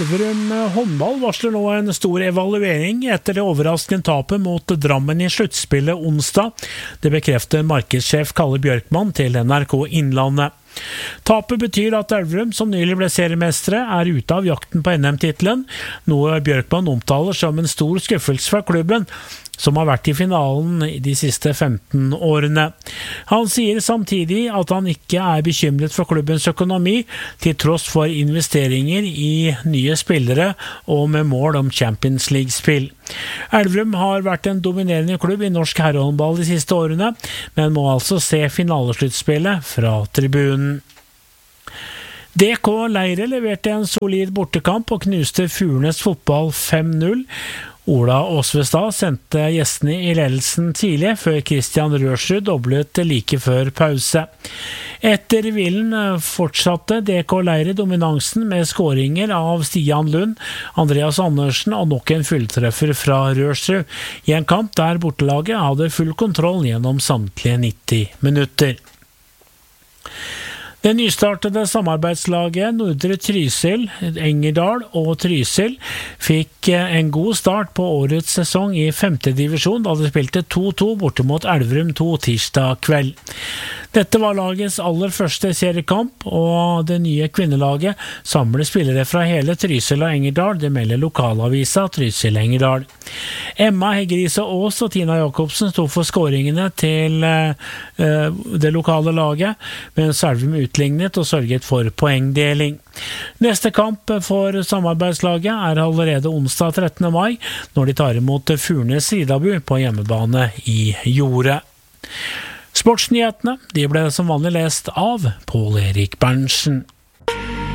Elverum håndball varsler nå en stor evaluering etter det overraskende tapet mot Drammen i sluttspillet onsdag. Det bekrefter markedssjef Kalle Bjørkman til NRK Innlandet. Tapet betyr at Elverum, som nylig ble seriemestere, er ute av jakten på NM-titelen, noe Bjørkman omtaler som en stor skuffelse for klubben, som har vært i finalen de siste 15 årene. Han sier samtidig at han ikke er bekymret for klubbens økonomi, til tross for investeringer i nye spillere og med mål om Champions League-spill. Elverum har vært en dominerende klubb i norsk herrehåndball de siste årene, men må altså se finalesluttspillet fra tribunen. DK Leire leverte en solid bortekamp og knuste Furnes fotball 5-0. Ola Åsvestad sendte gjestene i ledelsen tidlig, før Christian Rørsrud doblet like før pause. Etter hvilen fortsatte DK Leire dominansen med skåringer av Stian Lund, Andreas Andersen og nok en fulltreffer fra Rørsrud, i en kamp der bortelaget hadde full kontroll gjennom samtlige 90 minutter. Det nystartede samarbeidslaget Nordre Trysil, Engerdal og Trysil fikk en god start på årets sesong i 5. divisjon da de spilte 2-2 borte mot Elverum 2 tirsdag kveld. Dette var lagets aller første seriekamp, og det nye kvinnelaget samler spillere fra hele Trysil og Engerdal, det melder lokalavisa Trysil Engerdal. Emma Heggerise Aas og Tina Jakobsen sto for skåringene til det lokale laget, mens Elverum utlignet og sørget for poengdeling. Neste kamp for samarbeidslaget er allerede onsdag 13. mai, når de tar imot Furnes Ridabu på hjemmebane i Jordet. Sportsnyhetene de ble som vanlig lest av Pål Erik Berntsen.